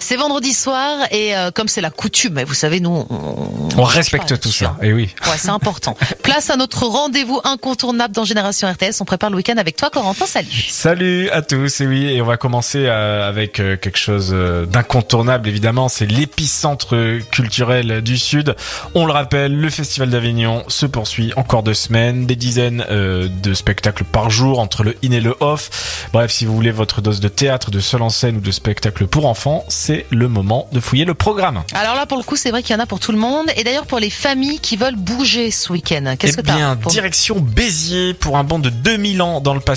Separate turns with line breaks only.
C'est vendredi soir et comme c'est la coutume, vous savez, nous
on respecte tout ça. Et oui.
Ouais, c'est important. Place à notre rendez-vous incontournable dans Génération RTS. On prépare le week-end avec toi, Corentin. Salut.
Salut à tous. Et oui, et on va commencer avec quelque chose d'incontournable. Évidemment, c'est l'épicentre culturel du Sud. On le rappelle, le Festival d'Avignon se poursuit encore 2 semaines, des dizaines de spectacles par jour entre le in et le off. Bref, si vous voulez votre dose de théâtre, de seul en scène ou de spectacle pour enfants, c'est le moment de fouiller le programme.
Alors là, pour le coup, c'est vrai qu'il y en a pour tout le monde. Et d'ailleurs, pour les familles qui veulent bouger ce week-end, qu'est-ce que t'as?
Direction Béziers pour un bond de 2000 ans dans le passé.